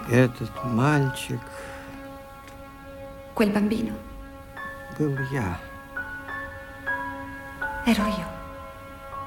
Этот мальчик Quel bambino был я. ero io.